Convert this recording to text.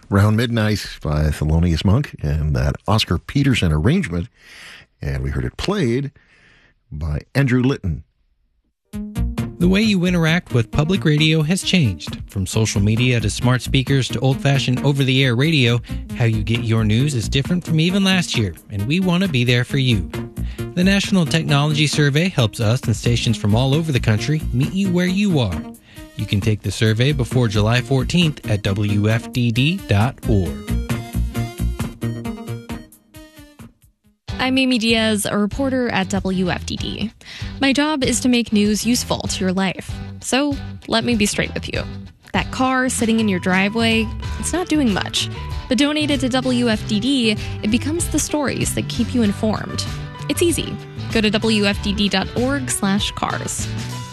Round Midnight by Thelonious Monk and that Oscar Peterson arrangement. And we heard it played by Andrew Litton. The way you interact with public radio has changed. From social media to smart speakers to old-fashioned over-the-air radio, how you get your news is different from even last year, and we want to be there for you. The National Technology Survey helps us and stations from all over the country meet you where you are. You can take the survey before July 14th at WFDD.org. I'm Amy Diaz, a reporter at WFDD. My job is to make news useful to your life. So let me be straight with you. That car sitting in your driveway, it's not doing much. But donated to WFDD, it becomes the stories that keep you informed. It's easy. Go to WFDD.org/cars.